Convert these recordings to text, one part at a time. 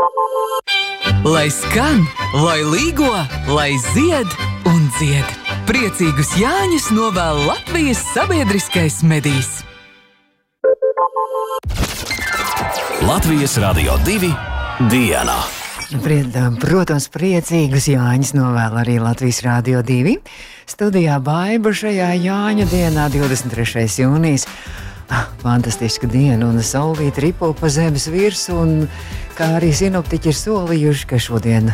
Lai skan, lai līgo, lai zied un dzied. Priecīgus Jāņus novēl Latvijas sabiedriskais medijs. Latvijas Radio 2 dienā. Protams, priecīgus Jāņus novēl arī Latvijas Radio 2. Studijā Baiba šajā Jāņa dienā, 23. jūnijas. Fantastiska diena un saulīt ripo pa zemes virsmu, un kā arī sinoptiķi ir solījuši, ka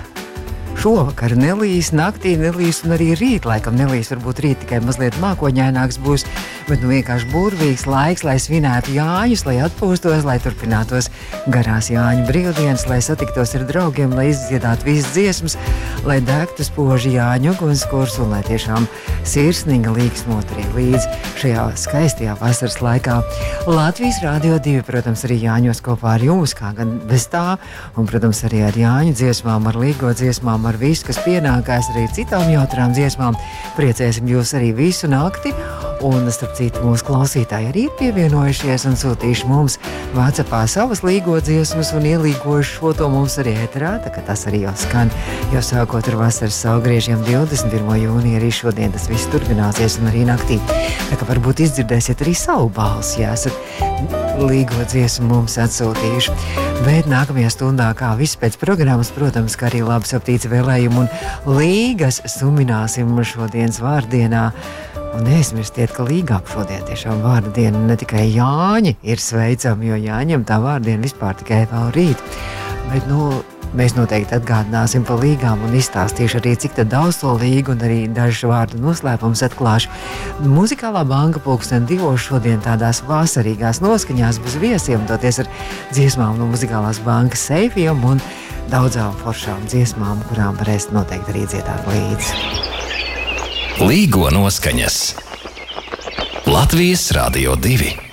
šovakar nelīs, naktī nelīs un arī rīt laikam nelīs. Varbūt rīt tikai mazliet mākoņaināks būs, bet vienkārši burvīgs laiks, lai svinētu Jāņus, lai atpūstos, lai turpinātos garās Jāņu brīvdienas, lai satiktos ar draugiem, lai izdziedātu visas dziesmas, lai degtu spoži Jāņu ugunskurs un lai tiešām sirsnīga līksmot arī līdz šajā skaistajā vasaras laikā. Latvijas Radio 2, protams, arī Jāņos kopā ar jums, kā gan bez tā, un, protams, arī ar Jāņu dziesmām, ar līgo dziesmām, ar visu, kas pienākās, arī citām jautrām dziesmām. Priecēsim jūs arī visu nakti, un starp citu mūsu klausītāji arī ir pievienojušies un sūtījuši mums WhatsAppā savas līgo dziesmas un ielīgojuši šo to mums arī ēterā, tā ka tas arī jau skan, jau sākot ar vasaras saulgriežiem 21. jūnija, arī šodien tas viss turpināsies un arī naktī. Tā kā varbūt izdzirdēsiet arī savu balsi, ja esat līgo dziesmu mums atsūtījuši. Bet nākamajā stundā, kā viss pēc programmas, protams, kā arī labi saptīts vēlējumu un līgas sumināsim šodienas vārdienā. Un neaizmirstiet, ka līgām šodien tiešām vārda diena, ne tikai Jāņi ir sveicami, jo Jāņiem tā vārdiena vispār tikai vēl rīt. Bet, mēs noteikti atgādināsim par līgām un izstāstīšu arī, cik tad daudz to līgu un arī dažu vārdu noslēpumus atklāšu. Muzikālā banka 2:00 šodien tādās vasarīgās noskaņās būs viesiem, doties ar dziesmām no muzikālās bankas seifiem un daudzām foršām dziesmām, kurām varēs noteikti arī dziedāt līdzi. Līgo noskaņas. Latvijas Radio 2.